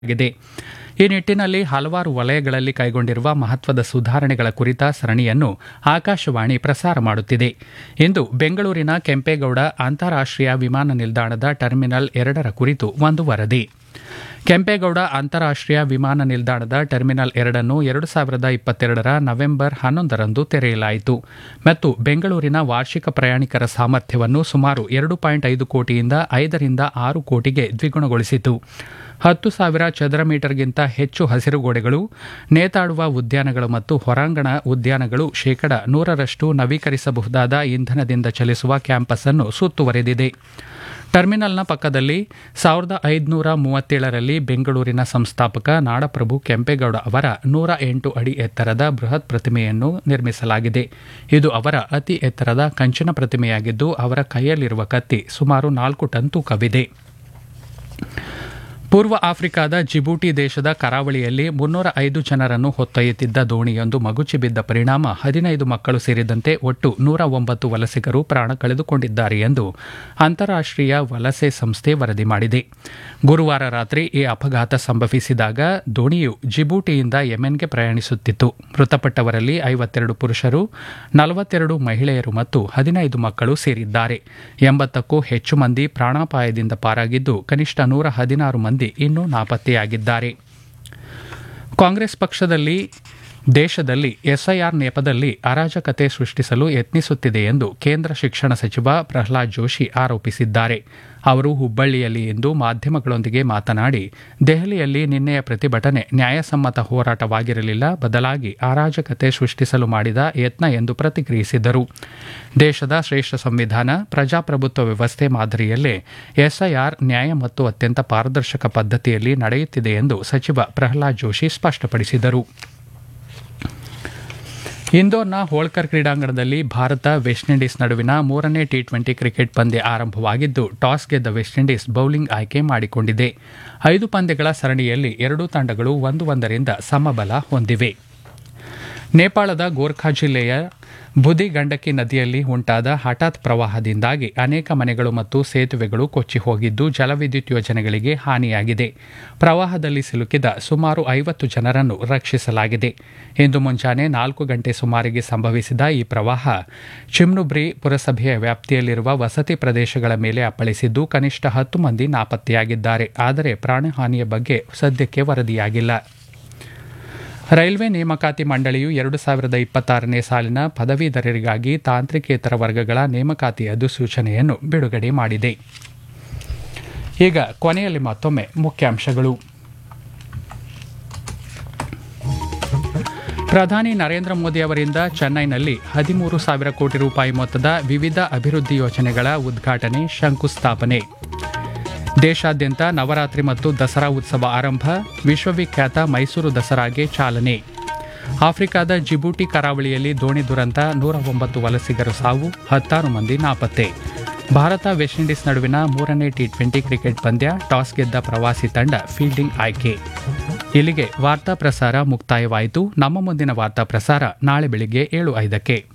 ಆಗಿದೆ. ಈ ನಿಟ್ಟಿನಲ್ಲಿ ಹಲವಾರು ವಲಯಗಳಲ್ಲಿ ಕೈಗೊಂಡಿರುವ ಮಹತ್ವದ ಸುಧಾರಣೆಗಳ ಕುರಿತ ಸರಣಿಯನ್ನು ಆಕಾಶವಾಣಿ ಪ್ರಸಾರ ಮಾಡುತ್ತಿದೆ. ಇಂದು ಬೆಂಗಳೂರಿನ ಕೆಂಪೇಗೌಡ ಅಂತಾರಾಷ್ಟ್ರೀಯ ವಿಮಾನ ನಿಲ್ದಾಣದ ಟರ್ಮಿನಲ್ 2 ಕುರಿತು ಒಂದು ವರದಿ. ಕೆಂಪೇಗೌಡ ಅಂತಾರಾಷ್ಟ್ರೀಯ ವಿಮಾನ ನಿಲ್ದಾಣದ ಟರ್ಮಿನಲ್ 2 2022 ನವೆಂಬರ್ 11ರಂದು ತೆರೆಯಲಾಯಿತು ಮತ್ತು ಬೆಂಗಳೂರಿನ ವಾರ್ಷಿಕ ಪ್ರಯಾಣಿಕರ ಸಾಮರ್ಥ್ಯವನ್ನು ಸುಮಾರು 2.5 ಕೋಟಿಯಿಂದ 5ರಿಂದ 6 ಕೋಟಿಗೆ ದ್ವಿಗುಣಗೊಳಿಸಿತು. 10,000 ಚದರ ಮೀಟರ್ಗಿಂತ ಹೆಚ್ಚು ಹಸಿರುಗೋಡೆಗಳು, ನೇತಾಡುವ ಉದ್ಯಾನಗಳು ಮತ್ತು ಹೊರಾಂಗಣ ಉದ್ಯಾನಗಳು 100% ನವೀಕರಿಸಬಹುದಾದ ಇಂಧನದಿಂದ ಚಲಿಸುವ ಕ್ಯಾಂಪಸ್ ಅನ್ನು ಸುತ್ತುವರೆದಿದೆ. ಟರ್ಮಿನಲ್ನ ಪಕ್ಕದಲ್ಲಿ 1537ರಲ್ಲಿ ಬೆಂಗಳೂರಿನ ಸಂಸ್ಥಾಪಕ ನಾಡಪ್ರಭು ಕೆಂಪೇಗೌಡ ಅವರ 108 ಅಡಿ ಎತ್ತರದ ಬೃಹತ್ ಪ್ರತಿಮೆಯನ್ನು ನಿರ್ಮಿಸಲಾಗಿದೆ. ಇದು ಅವರ ಅತಿ ಎತ್ತರದ ಕಂಚಿನ ಪ್ರತಿಮೆಯಾಗಿದ್ದು, ಅವರ ಕೈಯಲ್ಲಿರುವ ಕತ್ತಿ ಸುಮಾರು 4 ಟನ್ ತೂಕವಿದೆ. ಪೂರ್ವ ಆಫ್ರಿಕಾದ ಜಿಬೂಟಿ ದೇಶದ ಕರಾವಳಿಯಲ್ಲಿ 305 ಜನರನ್ನು ಹೊತ್ತೊಯ್ಯುತ್ತಿದ್ದ ದೋಣಿಯೊಂದು ಮಗುಚಿ ಬಿದ್ದ ಪರಿಣಾಮ 15 ಮಕ್ಕಳು ಸೇರಿದಂತೆ ಒಟ್ಟು 109 ವಲಸಿಗರು ಪ್ರಾಣ ಕಳೆದುಕೊಂಡಿದ್ದಾರೆ ಎಂದು ಅಂತಾರಾಷ್ಟ್ರೀಯ ವಲಸೆ ಸಂಸ್ಥೆ ವರದಿ ಮಾಡಿದೆ. ಗುರುವಾರ ರಾತ್ರಿ ಈ ಅಪಘಾತ ಸಂಭವಿಸಿದಾಗ ದೋಣಿಯು ಜಿಬೂಟಿಯಿಂದ ಯೆಮೆನ್ಗೆ ಪ್ರಯಾಣಿಸುತ್ತಿತ್ತು. ಮೃತಪಟ್ಟವರಲ್ಲಿ 52 ಪುರುಷರು, 42 ಮಹಿಳೆಯರು ಮತ್ತು 15 ಮಕ್ಕಳು ಸೇರಿದ್ದಾರೆ. 80ಕ್ಕೂ ಹೆಚ್ಚು ಮಂದಿ ಪ್ರಾಣಾಪಾಯದಿಂದ ಪಾರಾಗಿದ್ದು, ಕನಿಷ್ಠ 116 ಮಂದಿ ಇನ್ನೂ ನಾಪತ್ತೆಯಾಗಿದ್ದಾರೆ. ಕಾಂಗ್ರೆಸ್ ಪಕ್ಷದಲ್ಲಿ ದೇಶದಲ್ಲಿ ಎಸ್ಐಆರ್ ನೆಪದಲ್ಲಿ ಅರಾಜಕತೆ ಸೃಷ್ಟಿಸಲು ಯತ್ನಿಸುತ್ತಿದೆ ಎಂದು ಕೇಂದ್ರ ಶಿಕ್ಷಣ ಸಚಿವ ಪ್ರಹ್ಲಾದ್ ಜೋಶಿ ಆರೋಪಿಸಿದ್ದಾರೆ. ಅವರು ಹುಬ್ಬಳ್ಳಿಯಲ್ಲಿ ಇಂದು ಮಾಧ್ಯಮಗಳೊಂದಿಗೆ ಮಾತನಾಡಿ, ದೆಹಲಿಯಲ್ಲಿ ನಿನ್ನೆಯ ಪ್ರತಿಭಟನೆ ನ್ಯಾಯಸಮ್ಮತ ಹೋರಾಟವಾಗಿರಲಿಲ್ಲ, ಬದಲಾಗಿ ಅರಾಜಕತೆ ಸೃಷ್ಟಿಸಲು ಮಾಡಿದ ಯತ್ನ ಎಂದು ಪ್ರತಿಕ್ರಿಯಿಸಿದರು. ದೇಶದ ಶ್ರೇಷ್ಠ ಸಂವಿಧಾನ, ಪ್ರಜಾಪ್ರಭುತ್ವ ವ್ಯವಸ್ಥೆ ಮಾದರಿಯಲ್ಲೇ ಎಸ್ಐಆರ್ ನ್ಯಾಯ ಮತ್ತು ಅತ್ಯಂತ ಪಾರದರ್ಶಕ ಪದ್ಧತಿಯಲ್ಲಿ ನಡೆಯುತ್ತಿದೆ ಎಂದು ಸಚಿವ ಪ್ರಹ್ಲಾದ್ ಜೋಶಿ ಸ್ಪಷ್ಟಪಡಿಸಿದರು. ಇಂದೋರ್ನ ಹೋಳ್ಕರ್ ಕ್ರೀಡಾಂಗಣದಲ್ಲಿ ಭಾರತ ವೆಸ್ಟ್ ಇಂಡೀಸ್ ನಡುವಿನ 3ನೇ ಟಿ20 ಕ್ರಿಕೆಟ್ ಪಂದ್ಯ ಆರಂಭವಾಗಿದ್ದು, ಟಾಸ್ ಗೆದ್ದ ವೆಸ್ಟ್ ಇಂಡೀಸ್ ಬೌಲಿಂಗ್ ಆಯ್ಕೆ ಮಾಡಿಕೊಂಡಿದೆ. 5 ಪಂದ್ಯಗಳ ಸರಣಿಯಲ್ಲಿ ಎರಡೂ ತಂಡಗಳು 1-1ರಿಂದ ಸಮಬಲ ಹೊಂದಿವೆ. ನೇಪಾಳದ ಗೋರ್ಖಾ ಜಿಲ್ಲೆಯ ಬುಧಿ ಗಂಡಕಿ ನದಿಯಲ್ಲಿ ಉಂಟಾದ ಹಠಾತ್ ಪ್ರವಾಹದಿಂದಾಗಿ ಅನೇಕ ಮನೆಗಳು ಮತ್ತು ಸೇತುವೆಗಳು ಕೊಚ್ಚಿ ಹೋಗಿದ್ದು, ಜಲವಿದ್ಯುತ್ ಯೋಜನೆಗಳಿಗೆ ಹಾನಿಯಾಗಿದೆ. ಪ್ರವಾಹದಲ್ಲಿ ಸಿಲುಕಿದ ಸುಮಾರು 50 ಜನರನ್ನು ರಕ್ಷಿಸಲಾಗಿದೆ. ಇಂದು ಮುಂಜಾನೆ 4 ಗಂಟೆ ಸುಮಾರಿಗೆ ಸಂಭವಿಸಿದ ಈ ಪ್ರವಾಹ ಚಿಮ್ನುಬ್ರಿ ಪುರಸಭೆಯ ವ್ಯಾಪ್ತಿಯಲ್ಲಿರುವ ವಸತಿ ಪ್ರದೇಶಗಳ ಮೇಲೆ ಅಪ್ಪಳಿಸಿದ್ದು, ಕನಿಷ್ಠ 10 ಮಂದಿ ನಾಪತ್ತೆಯಾಗಿದ್ದಾರೆ. ಆದರೆ ಪ್ರಾಣಹಾನಿಯ ಬಗ್ಗೆ ಸದ್ಯಕ್ಕೆ ವರದಿಯಾಗಿಲ್ಲ. ರೈಲ್ವೆ ನೇಮಕಾತಿ ಮಂಡಳಿಯು 2026ನೇ ಸಾಲಿನ ಪದವೀಧರರಿಗಾಗಿ ತಾಂತ್ರಿಕೇತರ ವರ್ಗಗಳ ನೇಮಕಾತಿ ಅಧಿಸೂಚನೆಯನ್ನು ಬಿಡುಗಡೆ ಮಾಡಿದೆ. ಈಗ ಕೊನೆಯಲ್ಲಿ ಮತ್ತೊಮ್ಮೆ ಮುಖ್ಯಾಂಶಗಳು. ಪ್ರಧಾನಿ ನರೇಂದ್ರ ಮೋದಿ ಅವರಿಂದ ಚೆನ್ನೈನಲ್ಲಿ 13,000 ಕೋಟಿ ರೂಪಾಯಿ ಮೊತ್ತದ ವಿವಿಧ ಅಭಿವೃದ್ಧಿ ಯೋಜನೆಗಳ ಉದ್ಘಾಟನೆ, ಶಂಕುಸ್ಥಾಪನೆ. ದೇಶಾದ್ಯಂತ ನವರಾತ್ರಿ ಮತ್ತು ದಸರಾ ಉತ್ಸವ ಆರಂಭ, ವಿಶ್ವವಿಖ್ಯಾತ ಮೈಸೂರು ದಸರಾಗೆ ಚಾಲನೆ. ಆಫ್ರಿಕಾದ ಜಿಬೂಟಿ ಕರಾವಳಿಯಲ್ಲಿ ದೋಣಿ ದುರಂತ, 109 ವಲಸಿಗರು ಸಾವು, 16 ಮಂದಿ ನಾಪತ್ತೆ. ಭಾರತ ವೆಸ್ಟ್ ಇಂಡೀಸ್ ನಡುವಿನ 3ನೇ ಟಿ20 ಕ್ರಿಕೆಟ್ ಪಂದ್ಯ, ಟಾಸ್ ಗೆದ್ದ ಪ್ರವಾಸಿ ತಂಡ ಫೀಲ್ಡಿಂಗ್ ಆಯ್ಕೆ. ಇಲ್ಲಿಗೆ ವಾರ್ತಾ ಪ್ರಸಾರ ಮುಕ್ತಾಯವಾಯಿತು. ನಮ್ಮ ಮುಂದಿನ ವಾರ್ತಾ ಪ್ರಸಾರ ನಾಳೆ ಬೆಳಿಗ್ಗೆ 7:05ಕ್ಕೆ.